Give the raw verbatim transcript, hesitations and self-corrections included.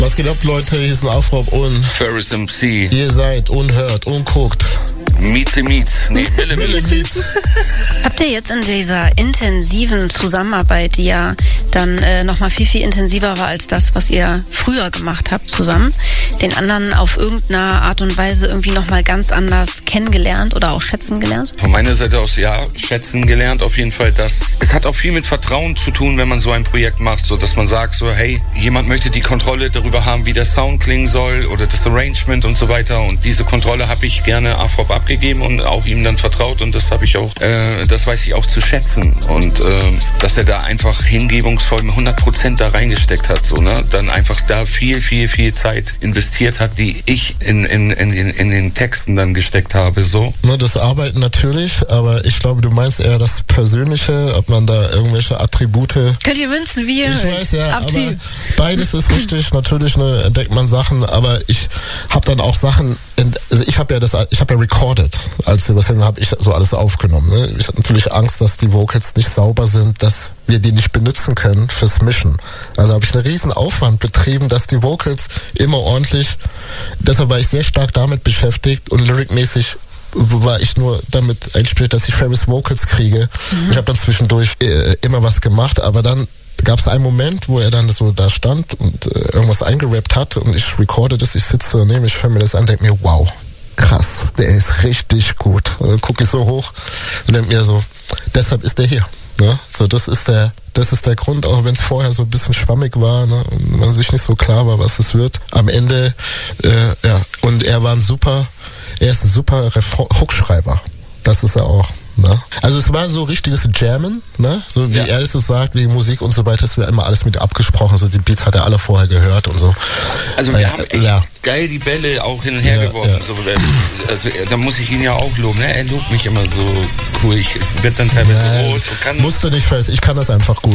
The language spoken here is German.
Was geht ab, Leute? Hier ist ein Afro und Ferris M C. Ihr seid und hört und guckt. Mieze Mietz. Nee, Mille Mietz. Habt ihr jetzt in dieser intensiven Zusammenarbeit, die ja dann äh, nochmal viel, viel intensiver war als das, was ihr früher gemacht habt zusammen, den anderen auf irgendeine Art und Weise irgendwie nochmal ganz anders kennengelernt oder auch schätzen gelernt? Von meiner Seite aus, ja, schätzen gelernt auf jeden Fall, dass es hat auch viel mit Vertrauen zu tun, wenn man so ein Projekt macht, so dass man sagt so, hey, jemand möchte die Kontrolle darüber haben, wie der Sound klingen soll oder das Arrangement und so weiter, und diese Kontrolle habe ich gerne Afrop abgegeben und auch ihm dann vertraut, und das habe ich auch, äh, das weiß ich auch zu schätzen, und äh, dass er da einfach hingebungsvoll hundert Prozent da reingesteckt hat, so, ne, dann einfach da viel, viel, viel Zeit investiert hat, die ich in, in, in, in, in den Texten dann gesteckt habe, so. Ne, das Arbeiten natürlich, aber ich glaube, du meinst eher das Persönliche, ob man da irgendwelche Attribute... Könnt ihr wünschen, wie ihr Ich weiß, ja, Ab aber beides ist richtig, natürlich, ne, entdeckt man Sachen, aber ich habe dann auch Sachen, also ich habe ja das, ich habe ja recorded, als wir was hin, habe ich so alles aufgenommen, ne? Ich hatte natürlich Angst, dass die Vocals nicht sauber sind, dass wir die nicht benutzen können fürs Mischen. Also habe ich einen riesen Aufwand betrieben, dass die Vocals immer ordentlich, deshalb war ich sehr stark damit beschäftigt, und lyricmäßig war ich nur damit eingespielt, dass ich Ferris Vocals kriege. Mhm. Ich habe dann zwischendurch äh, immer was gemacht, aber dann gab es einen Moment, wo er dann so da stand und äh, irgendwas eingerappt hat, und ich recorde das, ich sitze daneben, ich höre mir das an, denke mir, wow, krass, der ist richtig gut. Und dann gucke ich so hoch und denke mir so, deshalb ist der hier. Ne? So, das ist der, das ist der Grund, auch wenn es vorher so ein bisschen schwammig war, ne? Und man sich nicht so klar war, was es wird. Am Ende, äh, ja, und er war ein super, er ist ein super Hookschreiber. Das ist er auch. Ne? Also es war so richtiges Jammen, ne? So wie ja. er es so sagt, wie Musik und so weiter, das wird immer alles mit abgesprochen, so die Beats hat er alle vorher gehört und so. Also wir äh, haben echt ja. geil die Bälle auch hin und her ja, geworfen. Ja. So, also da muss ich ihn ja auch loben, ne? Er lobt mich immer so cool. Ich werde dann teilweise Nein, rot und kann... Musst du nicht, ich kann das einfach gut.